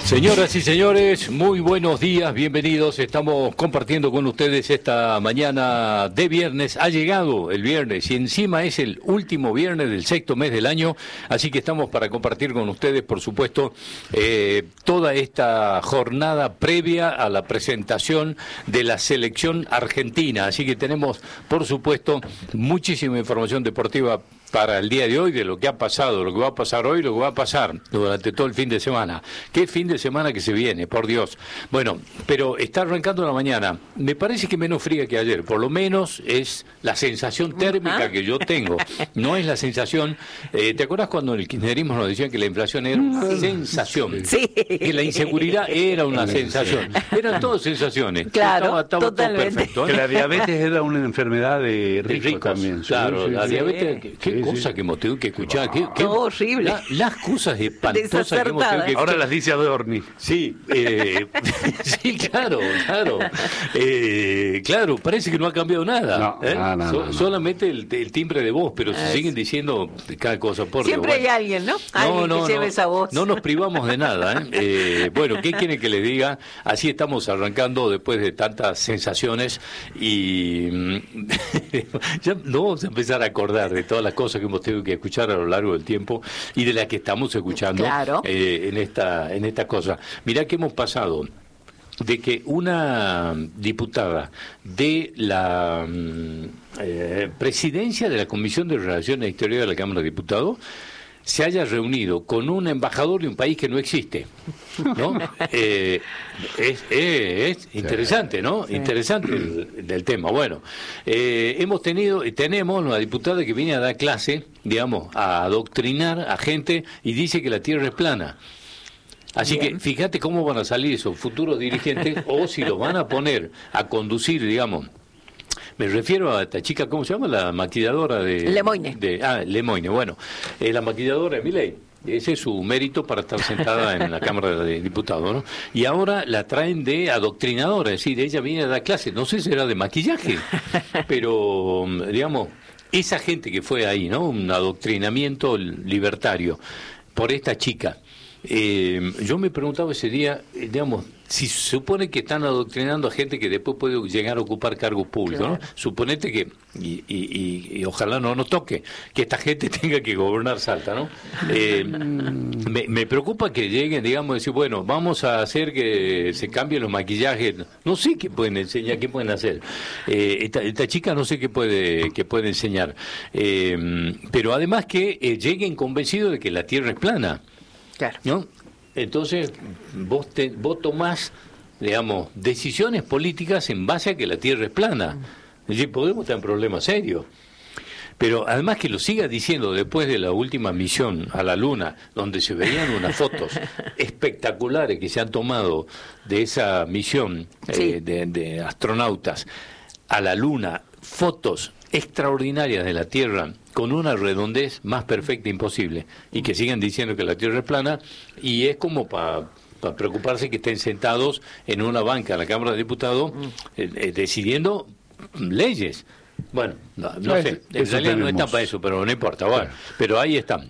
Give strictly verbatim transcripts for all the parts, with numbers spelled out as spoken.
Señoras y señores, muy buenos días, bienvenidos. Estamos compartiendo con ustedes esta mañana de viernes. Ha llegado el viernes y encima es el último viernes del sexto mes del año, así que estamos para compartir con ustedes, por supuesto, eh, toda esta jornada previa a la presentación de la selección argentina. Así que tenemos, por supuesto, muchísima información deportiva para el día de hoy, de lo que ha pasado, lo que va a pasar hoy, lo que va a pasar durante todo el fin de semana. ¿Qué fin de semana que se viene, por Dios? Bueno, pero está arrancando la mañana. Me parece que menos fría que ayer, por lo menos es la sensación térmica que yo tengo. No es la sensación... Eh, ¿Te acuerdas cuando en el kirchnerismo nos decían que la inflación era una sí. sensación? Sí. Que la inseguridad era una sensación. Eran todas sensaciones. Claro, estaba, estaba totalmente. Todo perfecto, ¿eh? Que la diabetes era una enfermedad de ricos, de ricos también. Claro, sí, la sí, diabetes... sí. ¿Qué, qué Sí, cosa sí. que hemos tenido que escuchar? ¿Qué, qué, Todo horrible. La, las cosas espantosas que hemos tenido que escuchar. Ahora las dice Adorni. Sí, eh, sí, claro, claro. Eh, claro, parece que no ha cambiado nada. No, ¿eh? no, no, so, no, no. Solamente el, el timbre de voz, pero se siguen diciendo cada cosa. Por Siempre Dios, hay bueno. alguien, ¿no? Alguien no, no, que lleve no, esa voz. No nos privamos de nada. ¿eh? Eh, bueno, ¿qué quieren que les diga? Así estamos arrancando después de tantas sensaciones y ya no vamos a empezar a acordar de todas las cosas que hemos tenido que escuchar a lo largo del tiempo y de las que estamos escuchando claro. eh, en esta en esta cosa. Mirá que hemos pasado de que una diputada de la eh, presidencia de la Comisión de Relaciones Exteriores de la Cámara de Diputados se haya reunido con un embajador de un país que no existe, ¿no? eh, es, es, es interesante, ¿no? Sí. Interesante el, el tema. Bueno, eh, hemos tenido, tenemos una diputada que viene a dar clase, digamos, a adoctrinar a gente y dice que la Tierra es plana. Así Bien. que fíjate cómo van a salir esos futuros dirigentes o si los van a poner a conducir, digamos. Me refiero a esta chica, ¿cómo se llama? La maquilladora de... Lemoine. De, ah, Lemoine, bueno. Eh, la maquilladora de Milei. Ese es su mérito para estar sentada en la Cámara de Diputados, ¿no? Y ahora la traen de adoctrinadora, es decir, ella viene a dar clases, no sé si era de maquillaje, pero, digamos, esa gente que fue ahí, ¿no? Un adoctrinamiento libertario por esta chica. Eh, yo me preguntaba ese día, eh, digamos, si se supone que están adoctrinando a gente que después puede llegar a ocupar cargos públicos, claro. ¿no? Suponete que, y, y, y, y ojalá no nos toque, que esta gente tenga que gobernar Salta, ¿no? Eh, me, me preocupa que lleguen, digamos, decir, bueno, vamos a hacer que se cambien los maquillajes, no sé qué pueden enseñar, qué pueden hacer. Eh, esta, esta chica no sé qué puede, qué puede enseñar, eh, pero además que eh, lleguen convencidos de que la Tierra es plana. Claro. ¿No? Entonces, vos, te, vos tomás, digamos, decisiones políticas en base a que la Tierra es plana. Es decir, podemos estar en problemas serios. Pero además que lo siga diciendo después de la última misión a la Luna, donde se veían unas fotos espectaculares que se han tomado de esa misión sí. eh, de, de astronautas a la Luna, fotos extraordinarias de la Tierra con una redondez más perfecta imposible y que sigan diciendo que la Tierra es plana y es como para pa preocuparse que estén sentados en una banca en la Cámara de Diputados eh, eh, decidiendo leyes. Bueno, no, no sé, en realidad no están para eso, pero no importa, bueno, pero ahí están.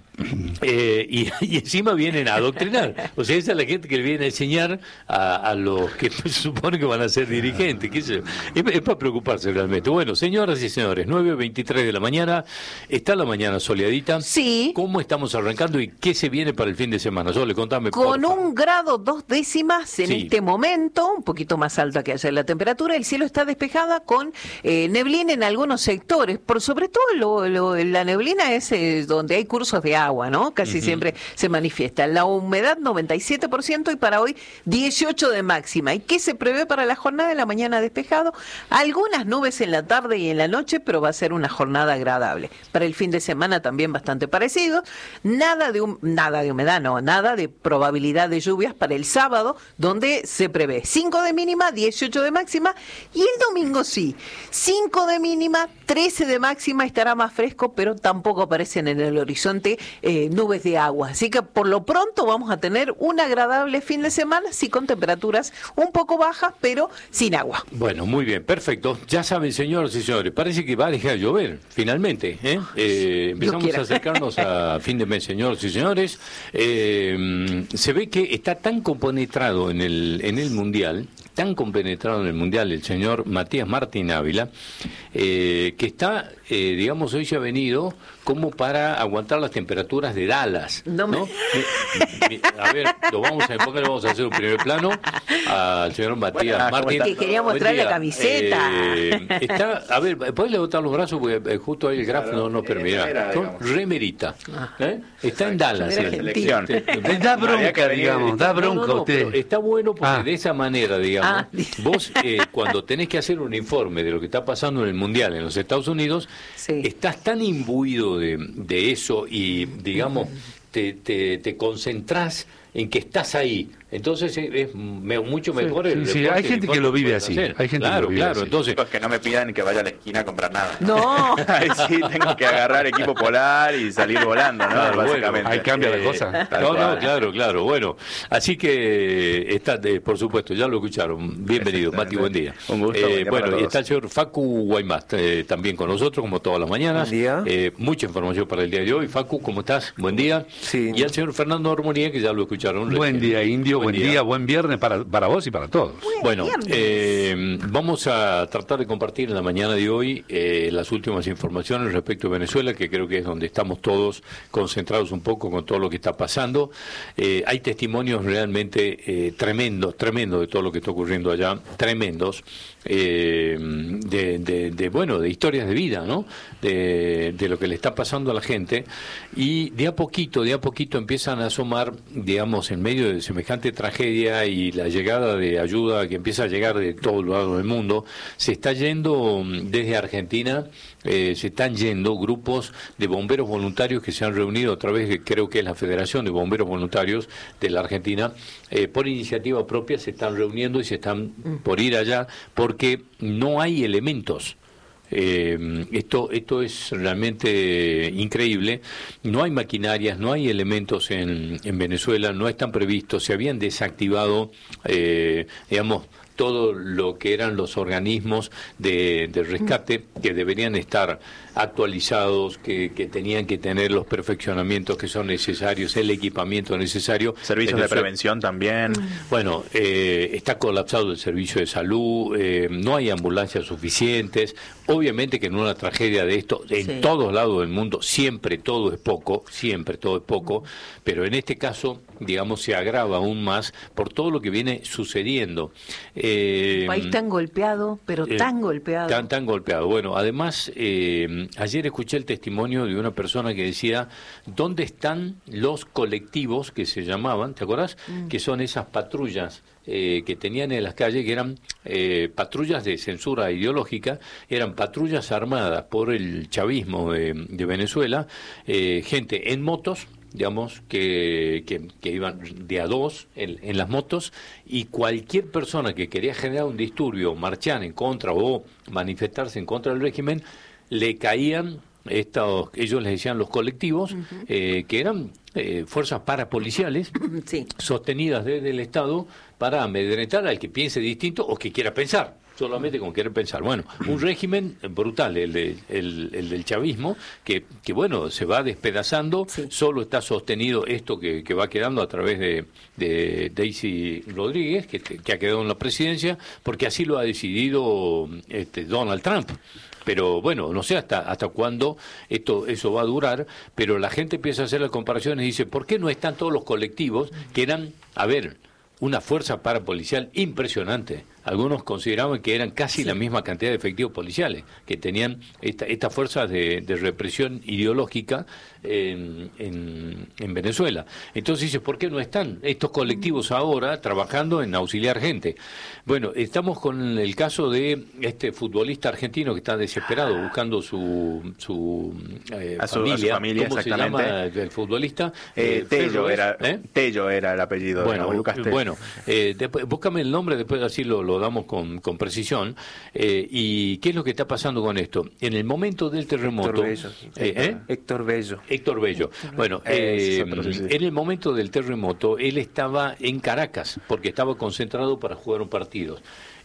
Eh, y, y encima vienen a adoctrinar, o sea, esa es la gente que le viene a enseñar a, a los que se supone que van a ser dirigentes, qué sé yo. Es, es para preocuparse realmente. Bueno, señoras y señores, nueve veintitrés de la mañana, está la mañana soleadita. Sí. ¿Cómo estamos arrancando y qué se viene para el fin de semana? Sole, contame. Con un grado dos décimas en sí. este momento, un poquito más alta que ayer la temperatura, el cielo está despejada con eh, neblina en algunos sectores, por sobre todo lo, lo, la neblina es eh, donde hay cursos de agua, ¿no? Casi uh-huh. siempre se manifiesta. La humedad noventa y siete por ciento y para hoy dieciocho de máxima. ¿Y qué se prevé para la jornada de la mañana despejado? Algunas nubes en la tarde y en la noche, pero va a ser una jornada agradable. Para el fin de semana también bastante parecido. Nada de, hum- nada de humedad, no, nada de probabilidad de lluvias para el sábado, donde se prevé cinco de mínima, dieciocho de máxima, y el domingo sí, cinco de mínima, trece de máxima, estará más fresco, pero tampoco aparecen en el horizonte eh, nubes de agua. Así que por lo pronto vamos a tener un agradable fin de semana, sí con temperaturas un poco bajas, pero sin agua. Bueno, muy bien, perfecto. Ya saben, señoras y señores, parece que va a dejar de llover, finalmente. ¿eh? Eh, empezamos a acercarnos a fin de mes, señoras y señores. Eh, se ve que está tan compenetrado en el, en el Mundial, tan compenetrado en el Mundial el señor Matías Martín Ávila, eh, que está, eh, digamos, hoy se ha venido como para aguantar las temperaturas de Dallas. No, ¿no? Me... Mi, mi, a ver, lo vamos a enfocar, vamos a hacer un primer plano al señor Matías bueno, Martín. Que quería mostrar la camiseta. Eh, está, a ver, ¿puedes levantar los brazos? Porque justo ahí el grafo claro, no nos permitirá. Remerita. ¿eh? Está en Dallas. Selección. Da bronca, digamos, da bronca no, no, no, usted. Está bueno porque ah. de esa manera, digamos, ah. vos eh, cuando tenés que hacer un informe de lo que está pasando en el Mundial en los Estados Unidos, sí. estás tan imbuido de, de eso y, digamos, te, te, te concentrás en que estás ahí. Entonces es mucho mejor sí, el sí, sí, hay gente que lo vive así. Hay gente claro, que lo vive claro. así. Entonces, que no me pidan que vaya a la esquina a comprar nada. No. Ahí sí tengo que agarrar equipo polar y salir volando, ¿no? Claro, básicamente. Bueno, hay cambio de eh, cosas. No, no, claro, claro. Bueno, así que está, eh, por supuesto, ya lo escucharon. Bienvenido, Mati, buen día. Un gusto. Eh, buen día bueno, y está el señor Facu Guaymás eh, también con nosotros, como todas las mañanas. Buen día. Eh, mucha información para el día de hoy. Facu, ¿cómo estás? Buen día. Sí. Y al señor Fernando Armonía, que ya lo escucharon. Buen día, Indio. Buen, buen día. día, buen viernes para, para vos y para todos. Bueno, eh, vamos a tratar de compartir en la mañana de hoy eh, las últimas informaciones respecto a Venezuela, que creo que es donde estamos todos concentrados un poco con todo lo que está pasando. Eh, hay testimonios realmente eh, tremendos, tremendos de todo lo que está ocurriendo allá, tremendos, eh, de, de, de, bueno, de historias de vida, ¿no? De, de lo que le está pasando a la gente, y de a poquito, de a poquito empiezan a asomar, digamos, en medio de semejante tragedia y la llegada de ayuda que empieza a llegar de todos lados del mundo, se está yendo desde Argentina, eh, se están yendo grupos de bomberos voluntarios que se han reunido a través de, creo que es la Federación de Bomberos Voluntarios de la Argentina, eh, por iniciativa propia se están reuniendo y se están por ir allá porque no hay elementos. Eh, esto esto es realmente increíble. No hay maquinarias, no hay elementos en, en Venezuela, no están previstos, se habían desactivado, eh, digamos, todo lo que eran los organismos de, de rescate que deberían estar actualizados, que, que tenían que tener los perfeccionamientos que son necesarios, el equipamiento necesario. Servicios Venezuela, de prevención también. Bueno, eh, está colapsado el servicio de salud, eh, no hay ambulancias suficientes. Obviamente que en una tragedia de esto, en sí. todos lados del mundo, siempre todo es poco, siempre todo es poco, pero en este caso, digamos, se agrava aún más por todo lo que viene sucediendo. Eh, Un país tan golpeado, pero eh, tan golpeado. Tan, tan golpeado. Bueno, además, eh, ayer escuché el testimonio de una persona que decía, ¿dónde están los colectivos que se llamaban, ¿te acordás? Mm. Que son esas patrullas eh, que tenían en las calles, que eran eh, patrullas de censura ideológica, eran patrullas armadas por el chavismo de, de Venezuela, eh, gente en motos, digamos, que, que, que iban de a dos en, en las motos, y cualquier persona que quería generar un disturbio, marchar en contra o manifestarse en contra del régimen, le caían estos, ellos les decían los colectivos, uh-huh. eh, que eran eh, fuerzas parapoliciales, sí. sostenidas desde el Estado para amedrentar al que piense distinto o que quiera pensar. Solamente con querer pensar. Bueno, un régimen brutal, el, de, el, el del chavismo, que, que bueno, se va despedazando, sí. solo está sostenido esto que, que va quedando a través de, de Daisy Rodríguez, que, que ha quedado en la presidencia, porque así lo ha decidido este, Donald Trump. Pero bueno, no sé hasta hasta cuándo esto eso va a durar, pero la gente empieza a hacer las comparaciones y dice, ¿por qué no están todos los colectivos que eran, a ver, una fuerza parapolicial impresionante? Algunos consideraban que eran casi sí. la misma cantidad de efectivos policiales, que tenían esta, estas fuerzas de, de represión ideológica en, en, en Venezuela. Entonces dice, ¿por qué no están estos colectivos ahora trabajando en auxiliar gente? Bueno, estamos con el caso de este futbolista argentino que está desesperado buscando su, su, eh, a su familia. A su familia. ¿Cómo se llama el futbolista? Eh, eh, Tello, era, ¿eh? Tello era el apellido. Bueno, de Lucas Tello. bueno eh, después, búscame el nombre, después así lo, lo lo damos con, con precisión. Eh, ¿Y qué es lo que está pasando con esto? En el momento del terremoto... Héctor Bello. Eh, ¿eh? Héctor Bello. Héctor Bello. Bueno, eh, en el momento del terremoto, él estaba en Caracas, porque estaba concentrado para jugar un partido.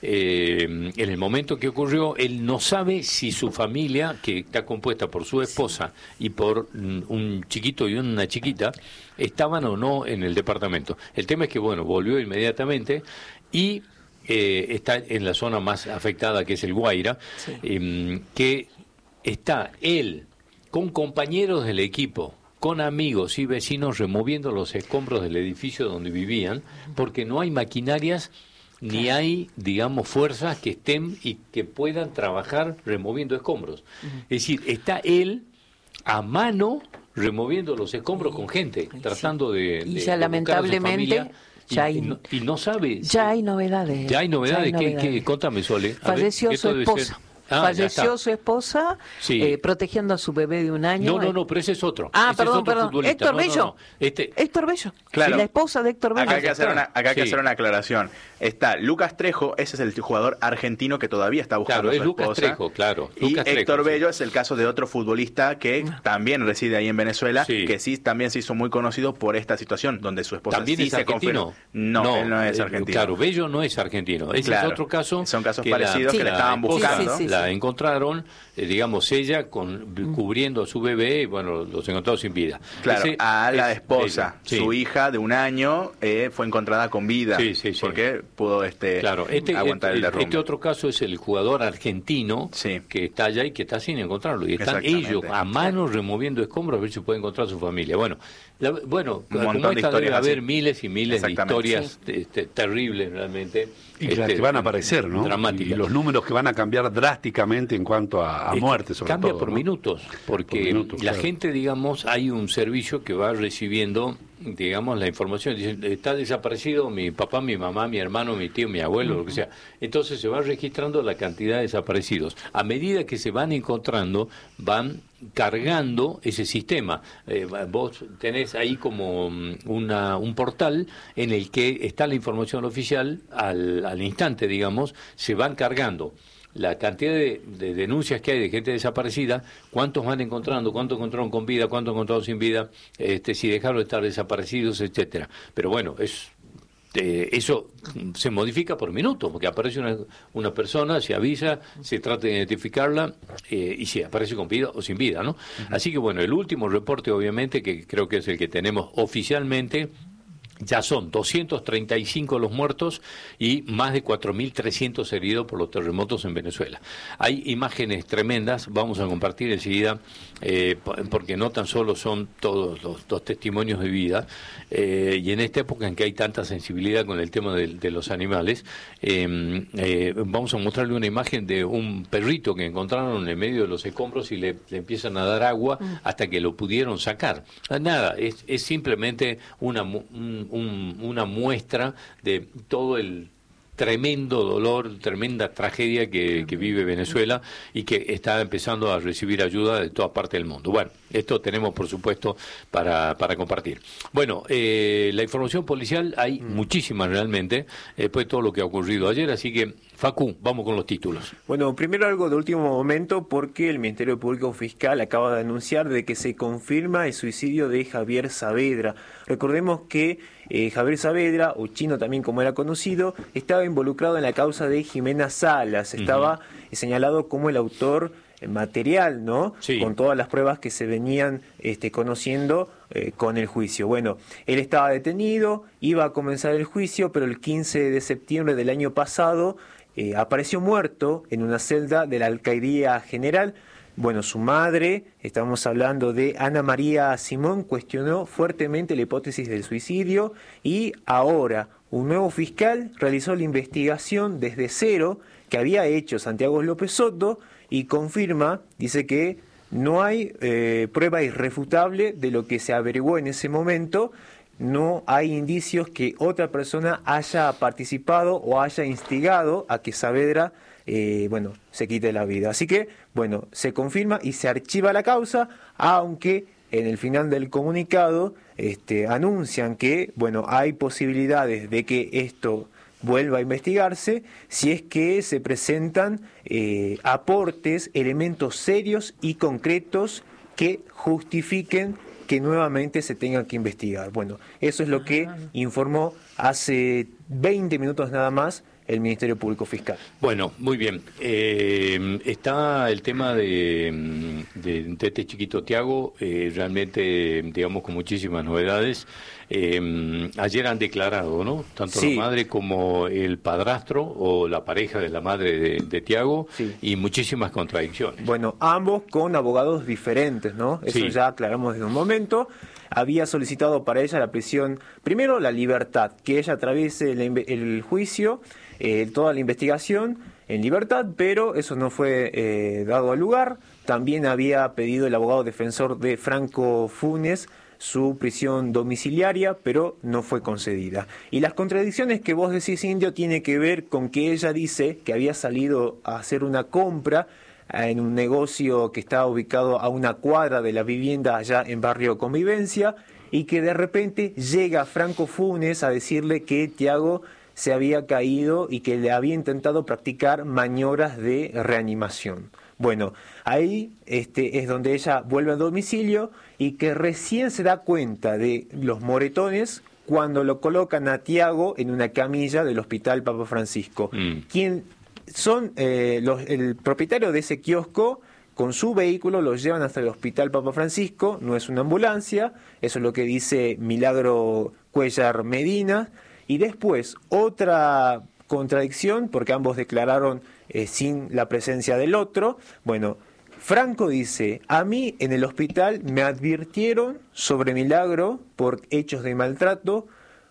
Eh, en el momento que ocurrió, él no sabe si su familia, que está compuesta por su esposa y por un chiquito y una chiquita, estaban o no en el departamento. El tema es que, bueno, volvió inmediatamente y eh, está en la zona más afectada, que es el Guaira, sí. eh, que está él con compañeros del equipo, con amigos y vecinos removiendo los escombros del edificio donde vivían, porque no hay maquinarias ni hay, digamos, fuerzas que estén y que puedan trabajar removiendo escombros. Uh-huh. Es decir, está él a mano removiendo los escombros con gente, sí. tratando de... Y de, ya de lamentablemente... Ya hay, y, no, y no sabe... Ya hay novedades. Ya hay novedades. Ya hay novedades. ¿Qué, qué, contame, Sole. A Falleció ver, su esposa. Ah, falleció su esposa sí. eh, protegiendo a su bebé de un año. No, no, no, pero ese es otro. Ah, ese perdón, es otro perdón. Futbolista. Héctor no, Bello. No, no. Este... Héctor Bello. Claro. Sí, la esposa de Héctor Bello. Acá hay que hacer una, acá hay que sí. hacer una aclaración. Está Lucas Trejo, ese es el jugador argentino que todavía está buscando claro, a su es Lucas esposa. Trejo, claro. Y Lucas Héctor Trejo, Bello sí. es el caso de otro futbolista que también reside ahí en Venezuela, sí. que sí también se hizo muy conocido por esta situación, donde su esposa ¿También sí es se argentino? confirmó. No, no, él no es argentino. Claro, Bello no es argentino. Ese claro. es otro caso. Son casos que parecidos la, que la le estaban esposa buscando. Sí, sí, sí, la sí. encontraron, eh, digamos, ella con mm. cubriendo a su bebé y, bueno, los encontraron sin vida. Claro, Ese a la es esposa, sí. su hija de un año eh, fue encontrada con vida. Sí, sí, sí. Porque pudo este, claro, este, aguantar este, el derrumbe. Este otro caso es el jugador argentino sí. que está allá y que está sin encontrarlo. Y están ellos a mano removiendo escombros a ver si puede encontrar a su familia. Bueno, la, bueno un como montón de esta debe haber así. miles y miles de historias sí. este, terribles realmente. Y este, las que van a aparecer, ¿no? Dramáticas. Y los números que van a cambiar drásticamente en cuanto a, a muertes, sobre Cambia todo. por ¿no? minutos, porque por minutos, la claro. gente, digamos, hay un servicio que va recibiendo, digamos, la información. Dicen, está desaparecido mi papá, mi mamá, mi hermano, mi tío, mi abuelo, uh-huh. lo que sea. Entonces se va registrando la cantidad de desaparecidos. A medida que se van encontrando, van cargando ese sistema. Eh, vos tenés ahí como una, un portal en el que está la información oficial al, al instante, digamos, se van cargando la cantidad de, de denuncias que hay de gente desaparecida, cuántos van encontrando, cuántos encontraron con vida, cuántos encontraron sin vida, este, si dejaron de estar desaparecidos, etcétera. Pero bueno, es Eh, eso se modifica por minuto, porque aparece una, una persona, se avisa, se trata de identificarla eh, y si aparece con vida o sin vida, ¿no? Uh-huh. Así que bueno, el último reporte, obviamente, que creo que es el que tenemos oficialmente, ya son doscientos treinta y cinco los muertos y más de cuatro mil trescientos heridos por los terremotos en Venezuela. Hay imágenes tremendas, vamos a compartir enseguida, eh, porque no tan solo son todos los, los testimonios de vida, eh, y en esta época en que hay tanta sensibilidad con el tema de, de los animales, eh, eh, vamos a mostrarle una imagen de un perrito que encontraron en medio de los escombros y le, le empiezan a dar agua hasta que lo pudieron sacar. Nada, es, es simplemente una... Un, Un, una muestra de todo el tremendo dolor, tremenda tragedia que, que vive Venezuela y que está empezando a recibir ayuda de toda parte del mundo. Bueno, esto tenemos, por supuesto, para, para compartir. Bueno, eh, la información policial hay mm. muchísima realmente, después de todo lo que ha ocurrido ayer, así que, Facu, vamos con los títulos. Bueno, primero algo de último momento, porque el Ministerio Público Fiscal acaba de anunciar de que se confirma el suicidio de Javier Saavedra. Recordemos que eh, Javier Saavedra, o Chino también como era conocido, estaba involucrado en la causa de Jimena Salas, estaba uh-huh. señalado como el autor material, ¿no? Sí. Con todas las pruebas que se venían este, conociendo eh, con el juicio. Bueno, él estaba detenido, iba a comenzar el juicio, pero el quince de septiembre del año pasado eh, apareció muerto en una celda de la Alcaldía General. Bueno, su madre, estamos hablando de Ana María Simón, cuestionó fuertemente la hipótesis del suicidio y ahora un nuevo fiscal realizó la investigación desde cero que había hecho Santiago López Soto y confirma, dice que no hay eh, prueba irrefutable de lo que se averiguó en ese momento, no hay indicios que otra persona haya participado o haya instigado a que Saavedra eh, bueno, se quite la vida. Así que, bueno, se confirma y se archiva la causa, aunque en el final del comunicado este, anuncian que, bueno, hay posibilidades de que esto vuelva a investigarse si es que se presentan eh, aportes, elementos serios y concretos que justifiquen que nuevamente se tenga que investigar. Bueno, eso es lo que informó hace veinte minutos nada más el Ministerio Público Fiscal. Bueno, muy bien. Eh, está el tema de, de, de este chiquito Tiago, eh, realmente, digamos, con muchísimas novedades. Eh, ayer han declarado, ¿no? Tanto sí. la madre como el padrastro o la pareja de la madre de, de Tiago, sí. y muchísimas contradicciones. Bueno, ambos con abogados diferentes, ¿no? Eso sí. ya aclaramos desde un momento. Había solicitado para ella la prisión, primero la libertad, que ella atraviese el, el juicio, eh, toda la investigación en libertad, pero eso no fue eh, dado al lugar. También había pedido el abogado defensor de Franco Funes su prisión domiciliaria, pero no fue concedida. Y las contradicciones que vos decís, Indio, tiene que ver con que ella dice que había salido a hacer una compra en un negocio que estaba ubicado a una cuadra de la vivienda allá en Barrio Convivencia, y que de repente llega Franco Funes a decirle que Tiago se había caído y que le había intentado practicar maniobras de reanimación. Bueno, ahí este, es donde ella vuelve al domicilio y que recién se da cuenta de los moretones cuando lo colocan a Tiago en una camilla del Hospital Papa Francisco. Mm. Quien son eh, los, el propietario de ese kiosco, con su vehículo los llevan hasta el Hospital Papa Francisco, no es una ambulancia, eso es lo que dice Milagro Cuellar Medina. Y después, otra contradicción, porque ambos declararon eh, sin la presencia del otro. Bueno, Franco dice, a mí en el hospital me advirtieron sobre Milagro por hechos de maltrato,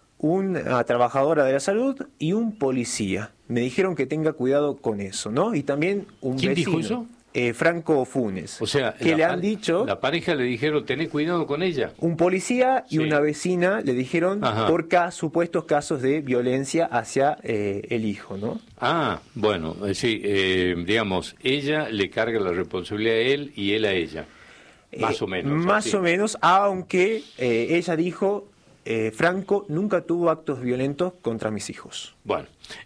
una trabajadora de la salud y un policía. Me dijeron que tenga cuidado con eso, ¿no? Y también un ¿Quién vecino. dijo eso? Eh, Franco Funes. O sea, que le han pare- dicho... La pareja le dijeron, tené cuidado con ella. Un policía y Sí. una vecina le dijeron Ajá. por ca- supuestos casos de violencia hacia eh, el hijo, ¿no? Ah, bueno, eh, sí, eh, digamos, ella le carga la responsabilidad a él y él a ella. Más Eh, o menos. Más así. o menos, aunque eh, ella dijo, eh, Franco nunca tuvo actos violentos contra mis hijos. Bueno,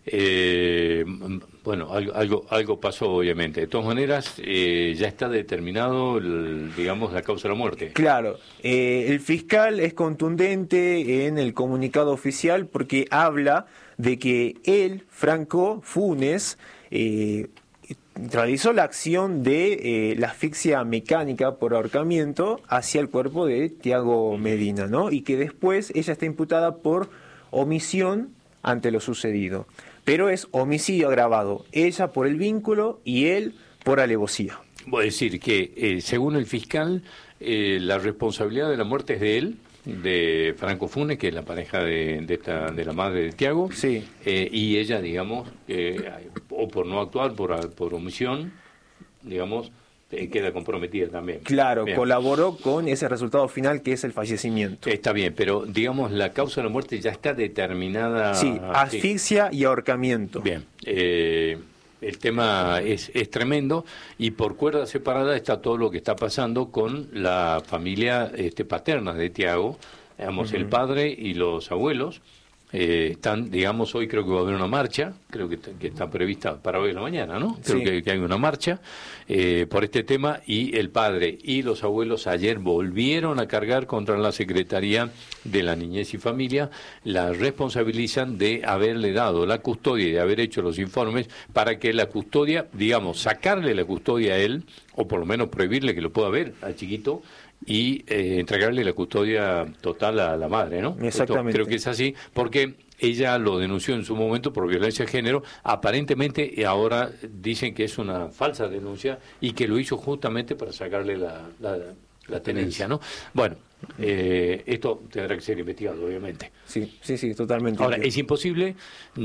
eh, bueno, algo, algo, algo pasó obviamente. De todas maneras, eh, ya está determinado, el, digamos, la causa de la muerte. Claro, eh, el fiscal es contundente en el comunicado oficial porque habla de que él, Franco Funes, eh, realizó la acción de eh, la asfixia mecánica por ahorcamiento hacia el cuerpo de Tiago Medina, ¿no? Y que después ella está imputada por omisión ante lo sucedido. Pero es homicidio agravado, ella por el vínculo y él por alevosía. Voy a decir que, eh, según el fiscal, eh, la responsabilidad de la muerte es de él, de Franco Funes, que es la pareja de, de, esta, de la madre de Tiago, Sí. eh, y ella, digamos, eh, o por no actuar, por, por omisión, digamos, eh, queda comprometida también. Claro, Bien. colaboró con ese resultado final que es el fallecimiento. Está bien, pero, digamos, la causa de la muerte ya está determinada. Sí, asfixia y ahorcamiento. Bien, eh, el tema es, es tremendo y por cuerda separada está todo lo que está pasando con la familia este, paterna de Tiago, digamos, uh-huh. el padre y los abuelos. Eh, están, digamos, hoy creo que va a haber una marcha, creo que, que está prevista para hoy en la mañana, ¿no? Creo Sí. que, que hay una marcha eh, por este tema y el padre y los abuelos ayer volvieron a cargar contra la Secretaría de la Niñez y Familia, la responsabilizan de haberle dado la custodia y de haber hecho los informes para que la custodia, digamos, sacarle la custodia a él, o por lo menos prohibirle que lo pueda ver al chiquito, y eh, entregarle la custodia total a la madre, ¿no? Exactamente. Esto creo que es así, porque ella lo denunció en su momento por violencia de género, aparentemente y ahora dicen que es una falsa denuncia y que lo hizo justamente para sacarle la, la, la tenencia, ¿no? Bueno, eh, esto tendrá que ser investigado, obviamente. Sí, sí, sí, totalmente. Ahora, es imposible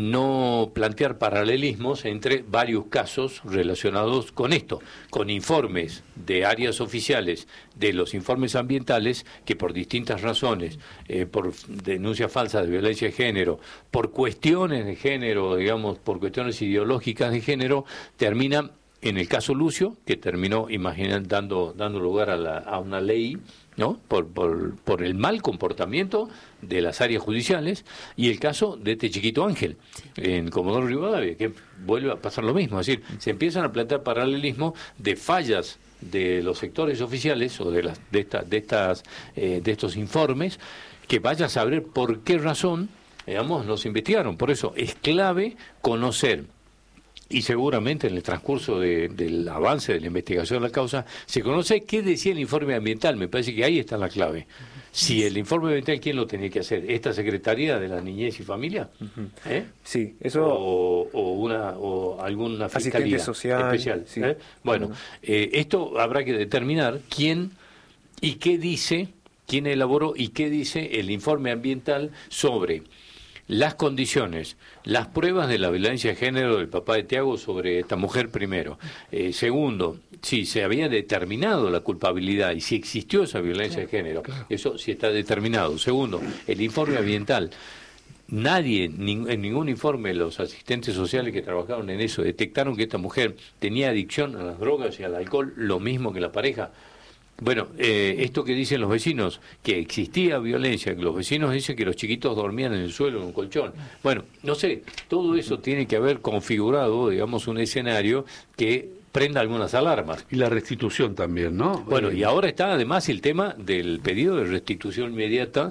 no plantear paralelismos entre varios casos relacionados con esto, con informes de áreas oficiales, de los informes ambientales, que por distintas razones, eh, por denuncias falsas de violencia de género, por cuestiones de género, digamos, por cuestiones ideológicas de género, terminan, en el caso Lucio, que terminó, imaginan, dando, dando lugar a, la, a una ley ¿no? Por, por, por el mal comportamiento de las áreas judiciales, y el caso de este chiquito Ángel en Comodoro Rivadavia, que vuelve a pasar lo mismo, es decir, se empiezan a plantear paralelismos de fallas de los sectores oficiales o de las de esta, de estas eh, de estos informes, que vaya a saber por qué razón, digamos, nos investigaron. Por eso es clave conocer. Y seguramente en el transcurso de, del avance de la investigación de la causa se conoce qué decía el informe ambiental. Me parece que ahí está la clave. Si el informe ambiental, ¿quién lo tenía que hacer? ¿Esta Secretaría de la Niñez y Familia? ¿Eh? Sí, eso. O, o, una, o alguna fiscalía social, especial. Sí. ¿Eh? Bueno, eh, esto habrá que determinar quién y qué dice, quién elaboró y qué dice el informe ambiental sobre las condiciones, las pruebas de la violencia de género del papá de Tiago sobre esta mujer primero. Eh, segundo, si se había determinado la culpabilidad y si existió esa violencia de género, eso sí está determinado. Segundo, el informe ambiental. Nadie, ni, en ningún informe, los asistentes sociales que trabajaron en eso detectaron que esta mujer tenía adicción a las drogas y al alcohol, lo mismo que la pareja. Bueno, eh, esto que dicen los vecinos, que existía violencia, que los vecinos dicen que los chiquitos dormían en el suelo, en un colchón. Bueno, no sé, todo eso tiene que haber configurado, digamos, un escenario que prenda algunas alarmas. Y la restitución también, ¿no? Bueno, y ahora está además el tema del pedido de restitución inmediata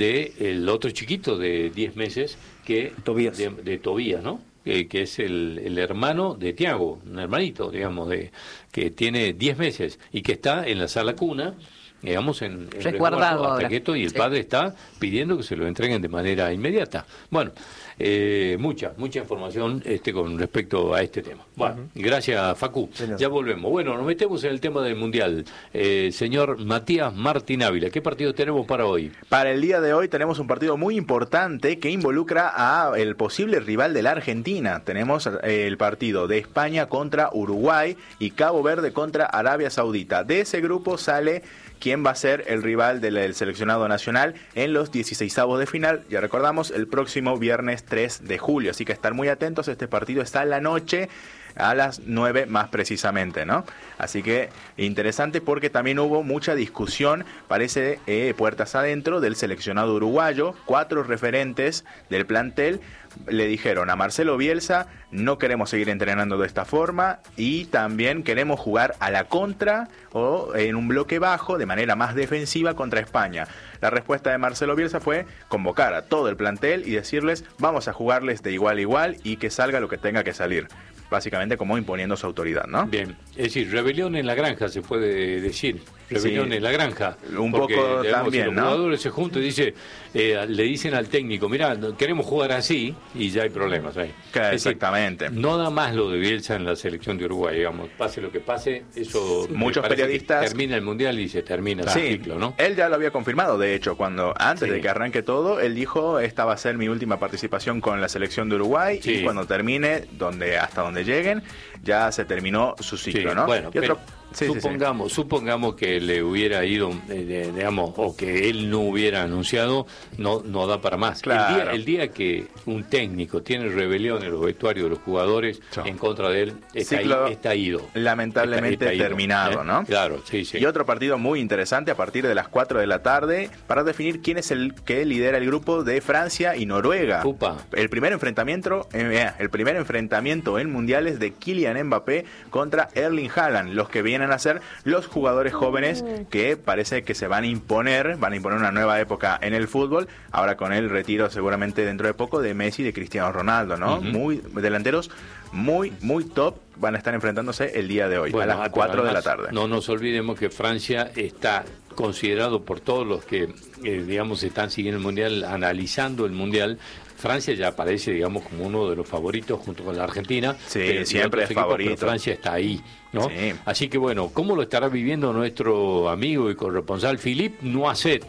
del otro chiquito de diez meses, que Tobías. De, de Tobías, ¿no? Eh, que es el, el hermano de Tiago, un hermanito, digamos, de que tiene diez meses y que está en la sala cuna, digamos, en, en resguardado hasta ahora. que esto, y el Sí. padre está pidiendo que se lo entreguen de manera inmediata. Bueno, eh, mucha, mucha información este con respecto a este tema. Bueno, uh-huh. Gracias, Facu. Bueno. Ya volvemos. Bueno, nos metemos en el tema del Mundial. Eh, señor Matías Martín Ávila, ¿qué partido tenemos para hoy? Para el día de hoy tenemos un partido muy importante que involucra a el posible rival de la Argentina. Tenemos eh, el partido de España contra Uruguay y Cabo Verde contra Arabia Saudita. De ese grupo sale quién va a ser el rival del, del seleccionado nacional en los dieciseisavos de final. Ya recordamos, el próximo viernes tres de julio. Así que estar muy atentos, este partido está en la noche, a las nueve más precisamente, ¿no? Así que interesante porque también hubo mucha discusión, parece, eh, puertas adentro del seleccionado uruguayo. Cuatro referentes del plantel le dijeron a Marcelo Bielsa: no queremos seguir entrenando de esta forma y también queremos jugar a la contra o en un bloque bajo de manera más defensiva contra España. La respuesta de Marcelo Bielsa fue convocar a todo el plantel y decirles: vamos a jugarles de igual a igual y que salga lo que tenga que salir. Básicamente como imponiendo su autoridad, ¿no? Bien, es decir, rebelión en la granja se puede decir. Rebelión sí, en la granja. Un porque, poco digamos, también, si los ¿no? jugadores se juntan y dice, eh, le dicen al técnico: mirá, queremos jugar así, y ya hay problemas ahí. Claro, exactamente. Decir, no da más lo de Bielsa en la selección de Uruguay, digamos, pase lo que pase, eso sí. Muchos periodistas termina el Mundial y se termina sí. el ciclo, ¿no? Él ya lo había confirmado, de hecho, cuando antes sí. de que arranque todo, él dijo: esta va a ser mi última participación con la selección de Uruguay, sí. y cuando termine, donde hasta donde lleguen, ya se terminó su ciclo, sí. ¿no? Bueno, y otro, sí, supongamos, sí, sí. supongamos que le hubiera ido, eh, digamos, o que él no hubiera anunciado, no, no da para más. Claro. El día, el día que un técnico tiene rebelión en los vestuarios de los jugadores sí. en contra de él, está, ciclo, ahí, está ido. Lamentablemente está, está terminado, ido, ¿eh? ¿no? Claro, sí, sí. Y otro partido muy interesante a partir de las cuatro de la tarde para definir quién es el que lidera el grupo de Francia y Noruega. Upa. El primer enfrentamiento, eh, el primer enfrentamiento en mundiales de Kylian Mbappé contra Erling Haaland, los que vienen a ser los jugadores jóvenes que parece que se van a imponer, van a imponer una nueva época en el fútbol, ahora con el retiro seguramente dentro de poco de Messi y de Cristiano Ronaldo, ¿no? Uh-huh. Muy delanteros muy, muy top van a estar enfrentándose el día de hoy, bueno, a las cuatro de la tarde. No nos olvidemos que Francia está considerado por todos los que, eh, digamos, están siguiendo el Mundial, analizando el Mundial. Francia ya aparece, digamos, como uno de los favoritos junto con la Argentina. Sí, pero siempre es favorito. Francia está ahí, ¿no? Sí. Así que, bueno, ¿cómo lo estará viviendo nuestro amigo y corresponsal Philippe Noisset?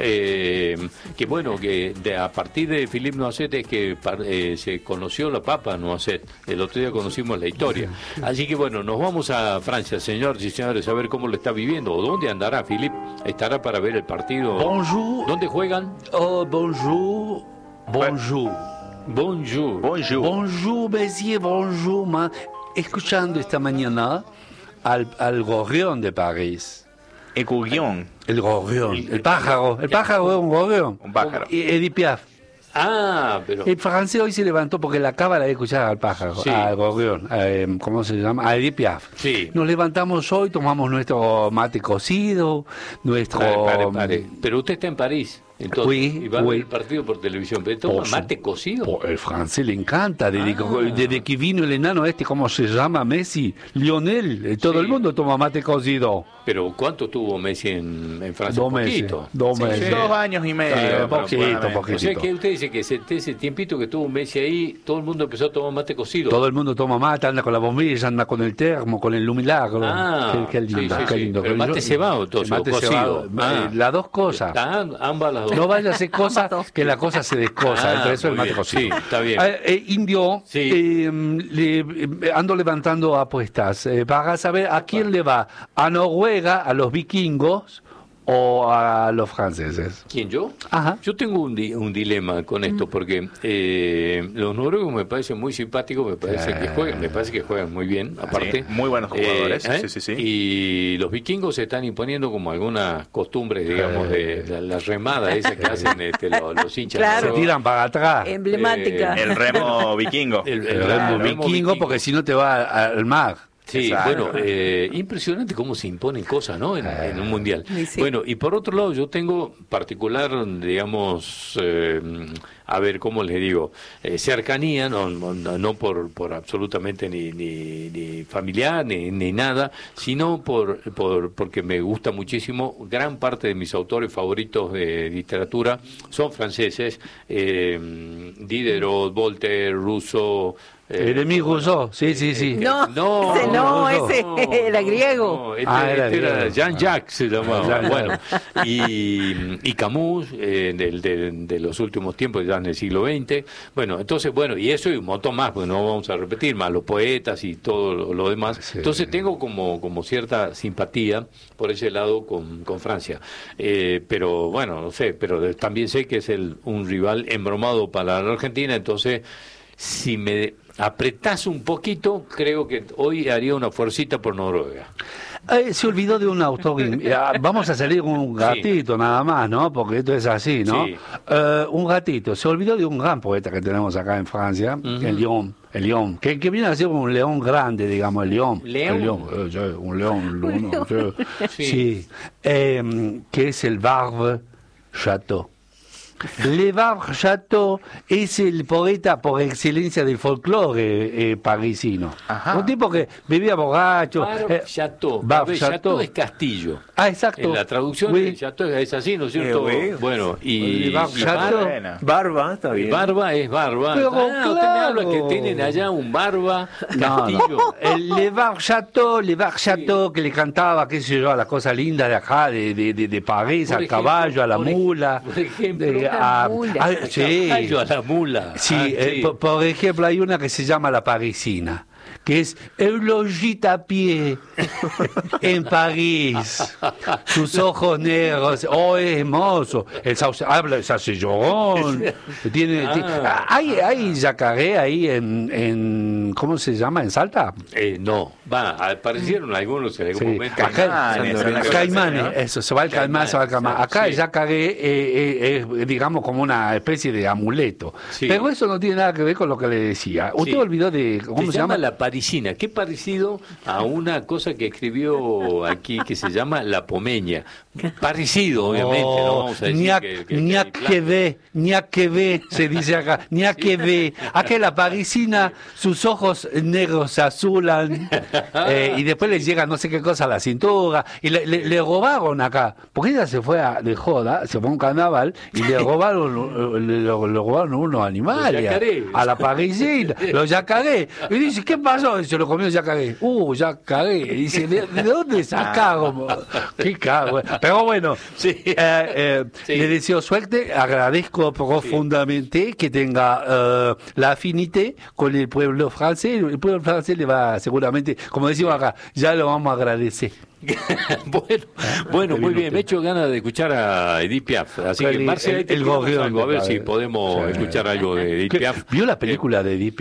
Eh, que, bueno, que de, a partir de Philippe Noisset es que eh, se conoció la papa Noisset. El otro día conocimos la historia. Así que, bueno, nos vamos a Francia, señores y señores, a ver cómo lo está viviendo. ¿O dónde andará Philippe? ¿Estará para ver el partido? Bonjour. ¿Dónde juegan? Oh, bonjour. Bonjour. Bonjour. Bonjour. Bonjour, monsieur, bonjour. Ma... Escuchando esta mañana al, al Gorrión de París, Ecuguión. El gorrión, el, el pájaro. El pájaro es un gorrión. Un pájaro. Y Edith Piaf. Ah, pero... El francés hoy se levantó porque la acaba de escuchar al pájaro, Sí. al gorrión, eh, ¿cómo se llama? A Edith Piaf. Sí. Nos levantamos hoy, tomamos nuestro mate cocido, nuestro... Pare, pare, pare. Pero usted está en París, entonces, Oui, y va a oui. ver el partido por televisión. Pero toma Por su- mate cocido. Po- el francés le encanta, desde, Ah. que, desde que vino el enano este, ¿cómo se llama? Messi, Lionel, eh, todo Sí. el mundo toma mate cocido. Pero ¿cuánto tuvo Messi en, en Francia? Dos meses, Poquito. dos Sí, meses. sí. Dos años y medio. Eh, poquito, aproximadamente. poquito. O sea que usted dice que ese, ese tiempito que tuvo Messi ahí, todo el mundo empezó a tomar mate cocido. Todo el mundo toma mate, anda con la bombilla, anda con el termo, con el lumilagro. Ah, qué, qué lindo, sí, sí, qué sí. lindo. Pero mate Yo- cebado, entonces, mate o cocido. cebado. Ah. Eh, Las dos cosas. Están ambas las dos. No vaya a hacer cosas Ambas dos. que la cosa se descosa, Ah, entre eso el muy mate bien. cocido. Sí, está bien. Eh, eh, Indio, Sí. eh, le- eh, ando levantando apuestas eh, para saber a quién le va, a Noruega, a los vikingos o a los franceses. ¿Quién, yo? Ajá. Yo tengo un, di- un dilema con esto porque eh, los noruegos me parecen muy simpáticos, me parece que juegan, me parece que juegan muy bien, aparte. Sí, muy buenos jugadores, Eh, sí, sí, sí. Y los vikingos se están imponiendo como algunas costumbres, digamos, de la, la remada esa que hacen este, los, los hinchas. Claro. Se noruegos. tiran para atrás. Emblemática. El remo vikingo. El- El el remo remo vikingo, porque si no te va al mar. Sí, Exacto. bueno, eh, impresionante cómo se imponen cosas, ¿no? En, en un mundial. Sí, sí. Bueno, y por otro lado, yo tengo particular, digamos, eh, a ver, ¿cómo les digo? Eh, cercanía, no, no, no por, por absolutamente ni, ni, ni familiar, ni, ni nada, sino por, por porque me gusta muchísimo. Gran parte de mis autores favoritos de literatura son franceses, eh, Diderot, Voltaire, Rousseau. eh, Jeremy Rousseau, sí, sí, sí. No, No, ese no, no, ese no, era griego. no, este, Ah, era este era griego. Jean-Jacques, se llamaba. Jean-Jacques. Bueno, y, y Camus, eh, del- de, de los últimos tiempos, ya en el siglo veinte. Bueno, entonces, bueno, y eso y un montón más, pues no vamos a repetir, más los poetas y todo lo, lo demás. Sí. Entonces tengo como, como cierta simpatía por ese lado con, con Francia. Eh, pero bueno, no sé, pero de- también sé que es el, un rival embromado para la Argentina, entonces si me apretás un poquito, creo que hoy haría una fuercita por Noruega. Eh, se olvidó de un autor. eh, Vamos a salir con un gatito nada más, ¿no? Porque esto es así, ¿no? Sí. Eh, un gatito. Se olvidó de un gran poeta que tenemos acá en Francia, el León. El león, que, que viene a ser un león grande, digamos, el león. ¿León? El león, eh, sí, un león. uno, sí. Sí. Sí. Eh, que es el Barbe Chateau. Le Barbe Chateau es el poeta por excelencia del folclore eh, parisino. Ajá. Un tipo que vivía borracho. Barbe eh, Chateau. Barbe Barbe Chateau Chateau. es castillo. Ah, exacto. En la traducción Oui. de Chateau es así, ¿no es cierto? Eh, oui. Bueno, y, El Barbe y Chateau. Buena. Barba, está bien. Barba es barba. Pero ah, usted me habla claro. que tienen allá un barba No, castillo. no. El Le Bar Chateau, Le Bar Chateau, que le cantaba, qué sé yo, a la cosa linda de acá, de, de, de, de París, Por al ejemplo, caballo, a la por ej- mula. por ejemplo. de- La a- mula. a- sí. Caballo a la mula. Sí, Ah, eh, sí. por, por ejemplo, hay una que se llama La Parisina, que es el logis a pie en París, sus ojos negros, oh, es hermoso, el sauce, habla el saucillón, tiene, Ah. ti- hay, hay yacaré ahí en, en, ¿cómo se llama? ¿En Salta? Eh, no, va, aparecieron algunos en algún Sí. momento. Acá- Caimanes, San Lorenzo. ¿no? Caimanes, ¿no? eso, se va el caimán, se va el caimán. Caimanes, Acá sí. el yacaré eh, eh, es, digamos, como una especie de amuleto. Sí. Pero eso no tiene nada que ver con lo que le decía. Usted Sí. olvidó de, ¿cómo se, se llama la parisina, qué parecido a una cosa que escribió aquí que se llama la pomeña. Parecido, obviamente, no vamos a decir ni a, que, que- ni a que- que ve, ni a que ve, se dice acá, ni a que ve. Acá la parisina, sus ojos negros se azulan eh, y después le llega no sé qué cosa a la cintura y le, le- le robaron acá, porque ella se fue a, de joda, se fue a un carnaval y le robaron, eh, le, le robaron unos animales Los yacarés. a, a la parisina, los yacaré. Y dice, ¿qué pasó? Y se lo comió el yacaré. Uh, yacaré. Y dice, ¿de, de dónde sacaron? Qué cago. Pero bueno, Sí. eh, eh, Sí. le deseo suerte, agradezco profundamente que tenga eh, la afinidad con el pueblo francés. El pueblo francés le va seguramente, como decimos acá, ya lo vamos a agradecer. bueno, bueno, Qué muy lindo bien. Me he hecho ganas de escuchar a Edith Piaf. Así Qué que, li- Marcia, el- ahí te el tiramos gorrión algo, a ver de- si podemos Sí. escuchar algo de Edith ¿Qué- Piaf. ¿Vio la película de Edith Piaf?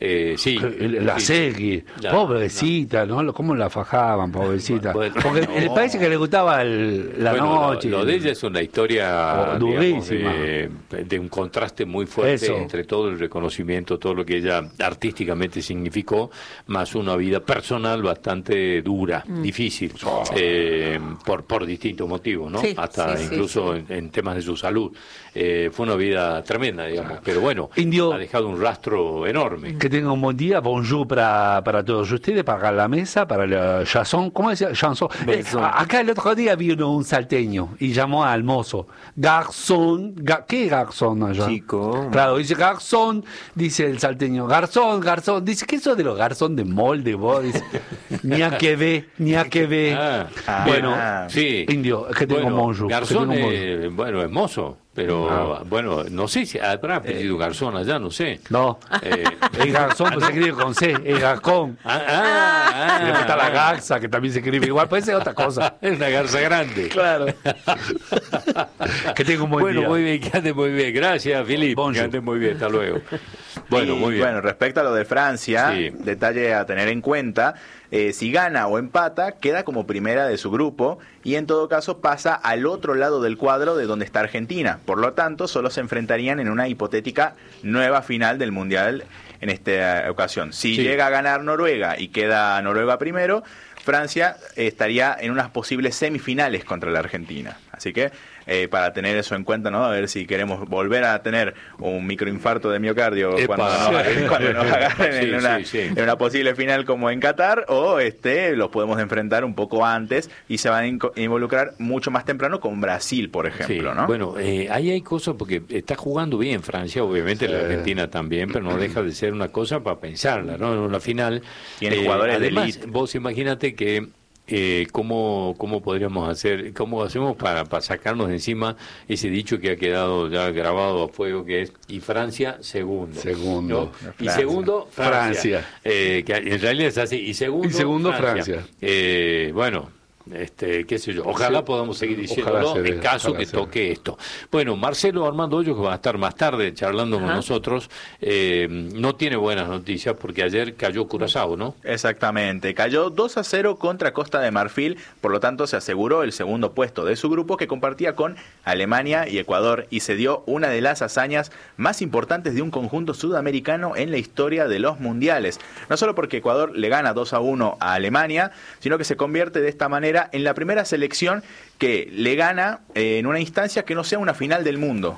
Eh, sí. La sí, Segui, sí. pobrecita, ¿no? ¿Cómo la fajaban, pobrecita? Bueno, Porque no. le parece que le gustaba el, la bueno, noche. Lo, lo de ella es una historia Oh, digamos, durísima. de, de un contraste muy fuerte Eso. entre todo el reconocimiento, todo lo que ella artísticamente significó, más una vida personal bastante dura, Mm. difícil, eh, por, por distintos motivos, ¿no? Sí, Hasta sí, sí, incluso sí. En, en temas de su salud. Eh, fue una vida tremenda, digamos, pero bueno, Indio. ha dejado un rastro enorme. Que tenga un buen día, bonjour para, para todos ustedes, para la mesa, para el chanson, ¿cómo decía? Chanson. Eh, a- acá el otro día vino un salteño y llamó al mozo, garzón, ga- ¿qué garzón allá? Chico. Claro, dice garzón, dice el salteño, garzón, garzón, dice, ¿qué eso de los garzón de molde vos? Dice, ni a que ve, ni a que ve. Ah, Ah, bueno, ah. sí. Indio, es que tengo Bueno, un bonjour. que Garzón, tengo un bonjour. eh, bueno, es mozo, pero Ah. bueno, no sé si habrá apellido Garzón allá, no sé. No, Eh, el garzón pues, se escribe con C, el garcón. ah, ah, Y después está la ah, garza, que también se escribe igual, puede ser otra cosa. Es una garza grande. Claro. Que tenga un buen Bueno, día. muy bien, que ande muy bien. Gracias, Filipe. Bonjour. Que ande muy bien, hasta luego. Bueno, Y, muy bien. Bueno, respecto a lo de Francia, Sí. detalle a tener en cuenta, eh, si gana o empata, queda como primera de su grupo y en todo caso pasa al otro lado del cuadro de donde está Argentina. Por lo tanto, solo se enfrentarían en una hipotética nueva final del Mundial en esta ocasión. Si Sí. llega a ganar Noruega y queda Noruega primero, Francia estaría en unas posibles semifinales contra la Argentina. Así que eh, para tener eso en cuenta, ¿no? A ver si queremos volver a tener un microinfarto de miocardio Epa. cuando nos, cuando nos agarren Sí, en, una, sí, sí. en una posible final como en Qatar, o este los podemos enfrentar un poco antes y se van a inco- involucrar mucho más temprano con Brasil, por ejemplo, Sí. ¿no? Bueno, eh, ahí hay cosas porque está jugando bien Francia, obviamente la Argentina también, pero no deja de ser una cosa para pensarla, ¿no? En una final. Tiene jugadores de además, elite. Vos imagínate que eh, cómo, cómo podríamos hacer, cómo hacemos para, para sacarnos de encima ese dicho que ha quedado ya grabado a fuego, que es y Francia segundo. Segundo. ¿no? Y Francia. segundo Francia. Francia. Eh, que en realidad es así. Y segundo, Y segundo, Francia. Eh, bueno. Este, qué sé yo, ojalá Sí. podamos seguir Ojalá diciéndolo se dé, en caso ojalá que se dé. toque esto. Bueno, Marcelo Armando Hoyos, que va a estar más tarde charlando con Ajá. nosotros, eh, no tiene buenas noticias porque ayer cayó Curazao, ¿no? Exactamente, cayó dos a cero contra Costa de Marfil, por lo tanto se aseguró el segundo puesto de su grupo que compartía con Alemania y Ecuador y se dio una de las hazañas más importantes de un conjunto sudamericano en la historia de los mundiales. No solo porque Ecuador le gana dos a uno a Alemania, sino que se convierte de esta manera en la primera selección que le gana eh, en una instancia que no sea una final del mundo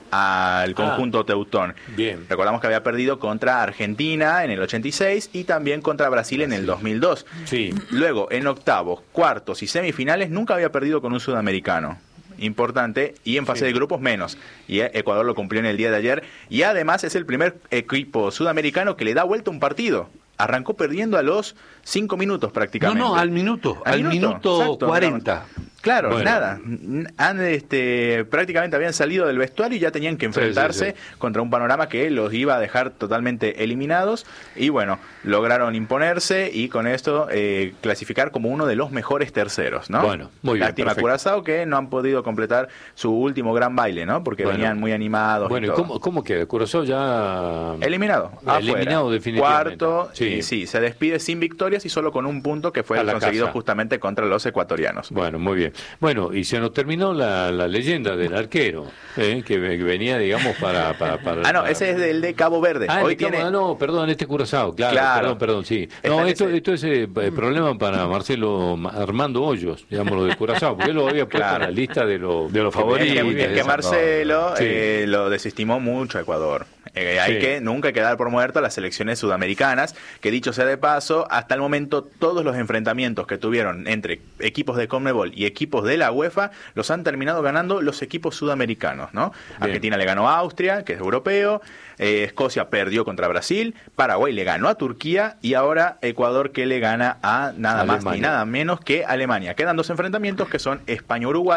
al conjunto teutón. Bien. Recordamos que había perdido contra Argentina en el ochenta y seis y también contra Brasil en el dos mil dos. Sí. Luego, en octavos, cuartos y semifinales, nunca había perdido con un sudamericano. Importante, y en fase Sí. de grupos menos. Y eh, Ecuador lo cumplió en el día de ayer. Y además es el primer equipo sudamericano que le da vuelta un partido. Arrancó perdiendo a los cinco minutos No, prácticamente. no, al minuto, al, minuto, exacto, cuarenta. Claro, Bueno. nada. Han, este, prácticamente habían salido del vestuario y ya tenían que enfrentarse sí, sí. contra un panorama que los iba a dejar totalmente eliminados. Y bueno, lograron imponerse y con esto eh, clasificar como uno de los mejores terceros, ¿no? Bueno, muy bien, Lástima perfecto. Curazao que no han podido completar su último gran baile, ¿no? Porque Bueno. venían muy animados. Bueno, y ¿y todo. cómo, cómo queda? Curazao ya... Eliminado. Eliminado afuera. definitivamente. Cuarto, Sí. y sí, se despide sin victorias y solo con un punto que fue A el la conseguido casa. justamente contra los ecuatorianos. Bueno, muy bien. Bueno, y se nos terminó la, la leyenda del arquero, ¿eh? que, ve- que venía, digamos, para... para, para Ah, no, para- ese es del de Cabo Verde. Ah, Hoy el de Cabo- tiene... ah, no, perdón, este Curazao, claro, Claro. perdón, perdón, sí. Está No, en esto, ese- esto es eh, problema para Marcelo Ma- Armando Hoyos, digamos, lo de Curazao, porque él lo había puesto Claro. en la lista de, los De los Es que, favoritos. Muy bien, es que esa- Marcelo Sí. eh, lo desestimó mucho a Ecuador. Eh, hay Sí. que nunca hay que dar por muerto a las selecciones sudamericanas, que dicho sea de paso, hasta el momento todos los enfrentamientos que tuvieron entre equipos de CONMEBOL y equipos de la UEFA los han terminado ganando los equipos sudamericanos, ¿no? Bien. Argentina le ganó a Austria, que es europeo, eh, Escocia perdió contra Brasil, Paraguay le ganó a Turquía y ahora Ecuador que le gana a nada más ni Alemania. nada menos que Alemania. Quedan dos enfrentamientos que son España-Uruguay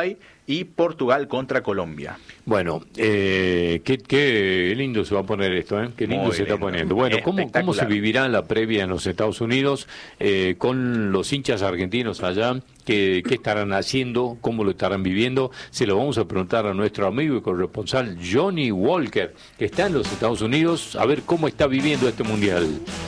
y Portugal contra Colombia. Bueno, eh, qué, qué lindo se va a poner esto, ¿eh? Qué lindo Muy se lindo. está poniendo. Bueno, ¿cómo, ¿cómo se vivirá la previa en los Estados Unidos eh, con los hinchas argentinos allá? ¿Qué, ¿Qué estarán haciendo? ¿Cómo lo estarán viviendo? Se lo vamos a preguntar a nuestro amigo y corresponsal Johnny Walker, que está en los Estados Unidos, a ver cómo está viviendo este mundial.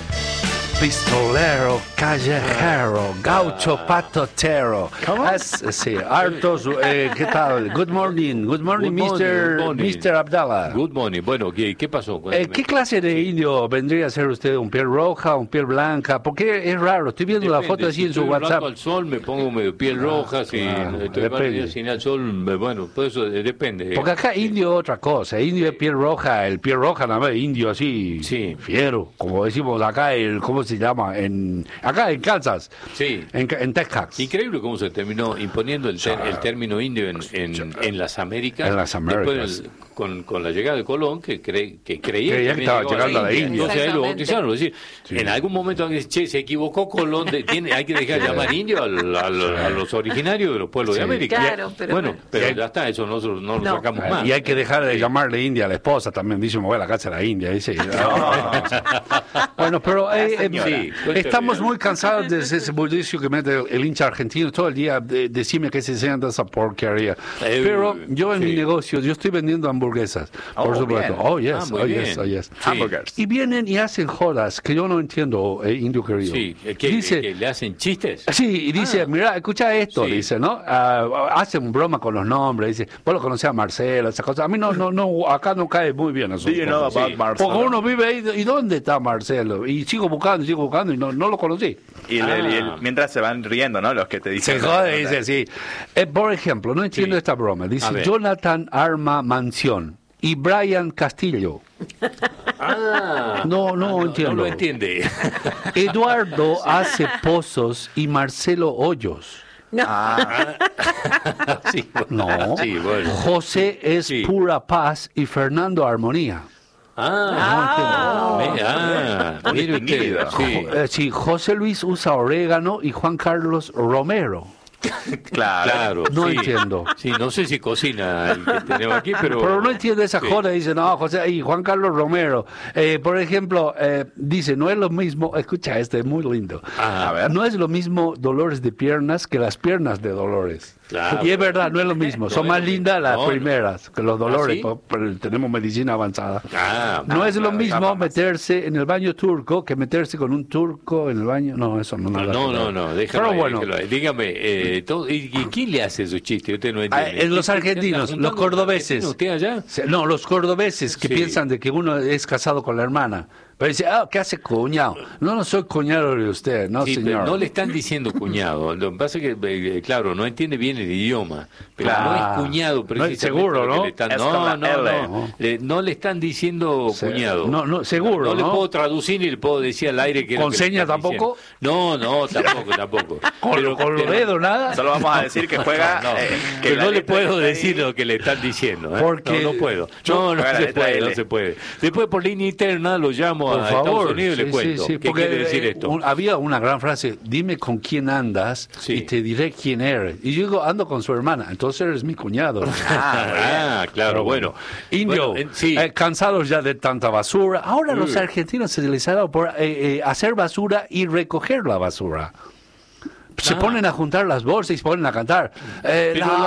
Pistolero, callejero, gaucho, patotero. Es, sí, hartos, eh, ¿qué tal? Good morning, good morning, Good morning, mister good morning. mister Abdallah. Good morning. Bueno, ¿qué, qué pasó? Eh, ¿Qué clase de indio vendría a ser usted? ¿Un piel roja, un piel blanca? Porque es raro, estoy viendo la foto así si en su estoy WhatsApp. blanco al sol, me pongo medio piel roja, si claro, estoy depende. varios días sin el sol, me- bueno, todo eso eh, depende. Porque acá indio es otra cosa, indio es piel roja, el piel roja nada más, indio así, Sí. fiero, como decimos acá, el, ¿cómo se llama? En, acá en Kansas, Sí. en, en Texas. Increíble cómo se terminó imponiendo el, ter- el término indio en, en, en las Américas. En las Américas. Después, el- con, con la llegada de Colón, que, cre, que creía, Creía que estaba llegaba llegando a la India. Entonces ahí lo Exactamente. bautizaron. Es decir, Sí. en algún momento, che, se equivocó Colón, de- tiene, hay que dejar de llamar indio al- al- a los originarios de los pueblos Sí. de América. Claro, pero bueno, bueno. pero Y hay- ya está, eso nosotros no lo No. sacamos más. Y hay que dejar de llamarle India a la esposa también. Dice, me voy a la casa de la India. Dice, bueno, pero eh, eh, señora. Sí, cuéntame. estamos muy cansados de ese bullicio que mete el, el hincha argentino todo el día. De, decime que se enseñan de esa porquería. Eh, Pero yo en sí. mi negocio, yo estoy vendiendo hamburguesas, por Oh, supuesto. bien. Oh, yes, Ah, muy oh, bien. yes, oh, yes. Sí. Hamburgers. Y vienen y hacen jodas que yo no entiendo, eh, indio querido. Sí, eh, que, dice, que le hacen chistes. Sí, y dice, Ah. mira, escucha esto, Sí. dice, ¿no? Ah, hacen broma con los nombres, dice, vos lo conocés a Marcelo, esas cosas. A mí no, no, no, acá no cae muy bien eso. Do you know about Sí. Marcelo? Porque uno vive ahí, ¿y dónde está Marcelo? Y sigo buscando, sigo buscando y no, no lo conocí. Y, el- el- y el- Ah. mientras se van riendo, ¿no? Los que te dicen. Se jode, dice, sí. Eh, por ejemplo, no entiendo Sí. esta broma. A Dice, ver. Jonathan arma mansión y Brian Castillo. Ah, No, no entiendo. No lo entiende. Eduardo hace pozos y Marcelo hoyos. No. Ah, Sí, bueno. No. Sí, bueno. José es Sí. pura paz y Fernando armonía. Ah, Ah. ve- ah, Un mire usted. distinguido. Sí. Eh, sí, José Luis usa orégano y Juan Carlos Romero. claro. Claro. No sí. entiendo. Sí, no sé si cocina el que tenemos aquí, pero. Pero no entiende esa Sí. joda, dice, no, José, y Juan Carlos Romero. Eh, por ejemplo, eh, dice, no es lo mismo, escucha, este es muy lindo. Ah, A ver. No es lo mismo Dolores de piernas que las piernas de Dolores. Claro. Y es verdad, no es lo mismo. Son No más es lo lindas mismo. las No, no. primeras que los Dolores, ¿Ah, sí? po- pero tenemos medicina avanzada. Ah, No es lo claro, mismo nada más. meterse en el baño turco que meterse con un turco en el baño. No, eso no. No, nada no, que no, ver. no, déjalo Pero ahí, bueno, déjalo ahí. Dígame, eh, todo- ¿y, y quién le hace esos chistes? Usted no ah, entiende. en los ¿Qué- qué- argentinos, está los juntando cordobeses. ¿Usted allá? Se- No, los cordobeses que Sí. piensan de que uno es casado con la hermana. Pero dice, ah, ¿qué hace cuñado? No, no soy cuñado de usted, no, Sí, pero señor. no le están diciendo cuñado. Lo que pasa es que, eh, claro, no entiende bien el idioma. Pero Claro. no es cuñado, No es precisamente. seguro, lo que ¿no? le están- Es no, con la no, L. no. Le- no le están diciendo Se- cuñado. no, no, seguro, No, le ¿no? puedo traducir ni le puedo decir al aire que es lo ¿Con que le señas están tampoco? diciendo. No, no, tampoco, tampoco. Con, Pero- con los pero- dedos, nada. Solo vamos a decir que juega. No, eh, que pero la no le letra que puedo está ahí- decir lo que le están diciendo. ¿eh? Porque no, no puedo. yo- No, no Juega la se letra puede, L. no se puede. Después por línea interna lo llamo Por a favor. Estados Unidos y le Sí, cuento. sí, sí, ¿Qué porque, quiere decir eh, esto? un- había una gran frase, dime con quién andas Sí. y te diré quién eres. Y yo digo, ando con su hermana, entonces eres mi cuñado. Ah, claro, Pero bueno. Indio, Bueno, en- sí. eh, cansados ya de tanta basura. Ahora los Mm. argentinos se les ha dado por eh, eh, hacer basura y recoger la basura. Se Ah. ponen a juntar las bolsas y se ponen a cantar. eh, Pero la la-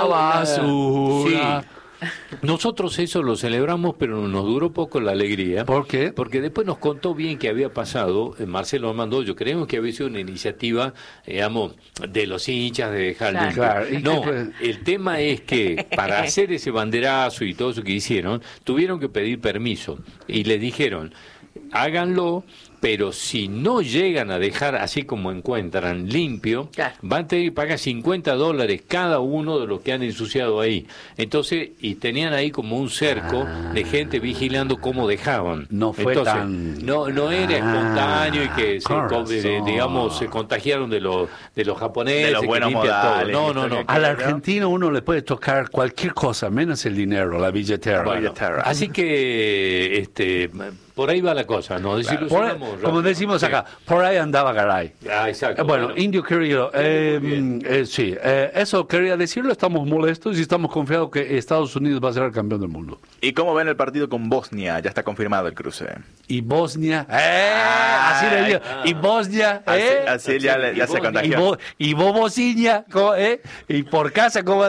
basura. Sí. Nosotros eso lo celebramos, pero nos duró poco la alegría. ¿Por qué? Porque después nos contó bien que había pasado, eh, Marcelo Armando, yo creemos que había sido una iniciativa, digamos, de los hinchas de dejar Claro. limpio. Claro, ¿y No, qué fue? el tema es que para hacer ese banderazo y todo eso que hicieron, tuvieron que pedir permiso y les dijeron, háganlo, pero si no llegan a dejar así como encuentran limpio, Claro. van a tener que pagar cincuenta dólares cada uno de los que han ensuciado ahí. Entonces, y tenían ahí como un cerco de gente vigilando cómo dejaban. No fue Entonces, tan- No, no era Ah, espontáneo y que se, con co- de- razón. digamos, se contagiaron de los, de los japoneses. De los que buenos limpian modales, todo. No, y no, no. esto que- Al argentino uno le puede tocar cualquier cosa, menos el dinero, la billetera. Bueno, Billetera. así que este por ahí va la cosa, ¿no? Decirlo Por, somos- como decimos acá, por ahí andaba Garay. Ah, exacto. Eh, bueno, bueno, indio querido, eh, eh, sí, eh, eso quería decirlo, estamos molestos y estamos confiados que Estados Unidos va a ser el campeón del mundo. ¿Y cómo ven el partido con Bosnia? Ya está confirmado el cruce. Y Bosnia, eh, así le digo, ah. y Bosnia, eh, Así, así ya, le- ya y se Bosnia, y, contagió. bo, y Bobosiña, co- eh, y por casa, ¿cómo?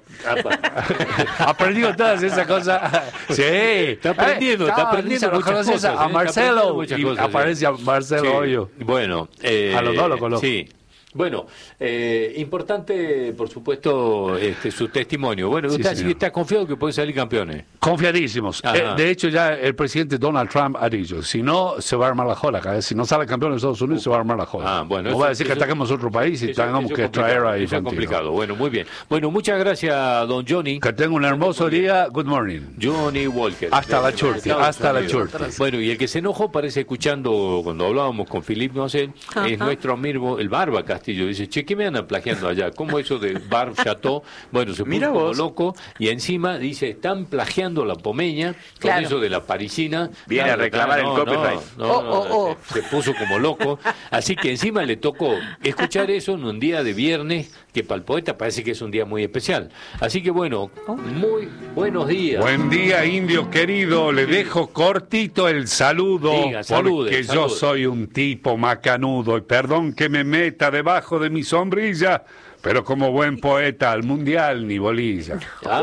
Aprendido todas esas cosas. Sí. Está aprendiendo, Eh, está claro, aprendiendo dice, muchas conoces cosas, a ¿eh? Está Marcelo aprendiendo muchas y cosas, sí. aparece a Marcelo Sí. Hoyo. Bueno, eh, A los dos lo conozco. Sí. Bueno, eh, importante, por supuesto, este, su testimonio. Bueno, Sí, usted así señor. está confiado que puede salir campeones. Confiadísimos. Ajá. Eh, de hecho, ya el presidente Donald Trump ha dicho, si no, se va a armar la joda. Cada vez, si no sale campeón en Estados Unidos, se va a armar la joda. Ah, bueno, no eso- va a decir que eso- ataquemos otro país y Eso- tengamos eso que es traer complicado, a eso es Infantino. complicado. Bueno, muy bien. Bueno, muchas gracias, don Johnny. Que tenga un hermoso día. Good morning. Johnny Walker. Hasta la De- churti, de Estados hasta la Unidos. churti. Bueno, y el que se enojó parece escuchando cuando hablábamos con Philippe Nossen, Ajá. es nuestro amigo, el Barba Castillo. Dice, che, ¿qué me andan plagiando allá? ¿Cómo eso de Bar Chateau? Bueno, se puso Mira como vos. loco y encima dice, están plagiando la pomeña con Claro. eso de la parisina. Viene a reclamar el copyright. No, no, Oh, no, oh, oh. Se, se puso como loco. Así que encima le tocó escuchar eso en un día de viernes, que para el poeta parece que es un día muy especial. Así que bueno, muy buenos días. Buen día, indio querido. Le dejo cortito el saludo. Diga, salude, porque yo salude. soy un tipo macanudo. Y perdón que me meta debajo de mi sombrilla. Pero como buen poeta al mundial, ni bolilla.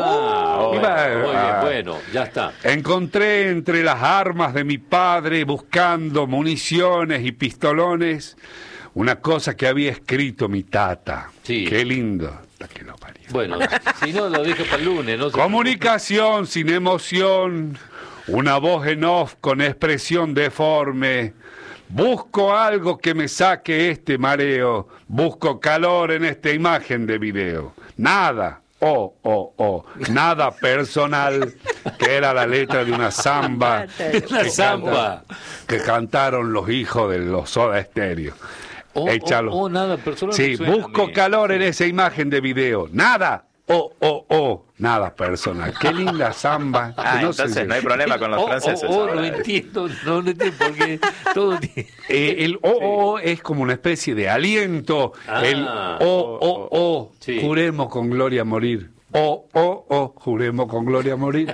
Ah, Oh, bueno, iba- muy bien, ah. bueno, ya está. Encontré entre las armas de mi padre, buscando municiones y pistolones, una cosa que había escrito mi tata. Sí. Qué lindo. La que lo parió. Bueno, si no lo dejo para el lunes, no se- Comunicación sin emoción, una voz en off con expresión deforme. Busco algo que me saque este mareo. Busco calor en esta imagen de video. Nada, oh, oh, oh, nada personal, que era la letra de una samba. Una que samba. canta- que cantaron los hijos de los Soda Stereo. O, Échalo. o- o nada personal. Sí, me suena a busco mí. calor en esa imagen de video. Nada. Oh, oh, oh. Nada personal. Qué linda samba. que Ah, no sé entonces si- no hay problema con los Oh, franceses. oh, oh, ahora. no entiendo, no, no entiendo porque todo tiene... Eh, el oh, oh es como una especie de aliento. Ah. El oh, oh, oh. Sí. Juremos con gloria a morir. Oh, oh, oh. Juremos con gloria a morir.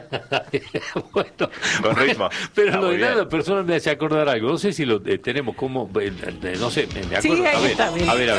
Bueno, Con ritmo. pero Está lo de muy bien. nada personal me hace acordar algo. No sé si lo eh, tenemos como, eh, eh, no sé, me, me Sí, acuerdo. ahí a, ver, está, mira. a ver, a ver.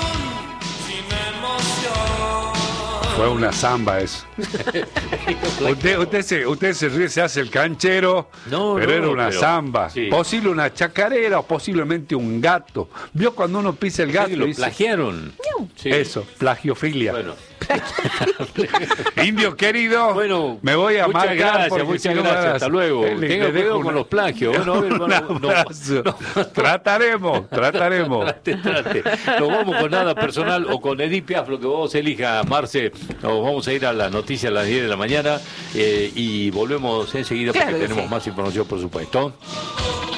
Fue una samba eso. usted, usted, se, usted se ríe, se hace el canchero, No, pero no, era una pero- samba. sí. Posible una chacarera o posiblemente un gato. ¿Vio cuando uno pisa el gato? Sí, lo y dice, plagiaron. Sí. eso, plagiofilia. Bueno, Indio querido, bueno, me voy a muchas marcar gracias, porque muchas si no me gracias, das- hasta luego. Eh, le- Tenga le dejo cuidado una- con los plagios. Bueno, a ver, un bueno, no- abrazo. no- Trataremos, trataremos. Trate, trate. Nos vamos con nada personal o con Edith Piaf, lo que vos elija, Marce. Nos vamos a ir a la noticia a las diez de la mañana eh, y volvemos enseguida Claro porque que tenemos sí. más información, por supuesto.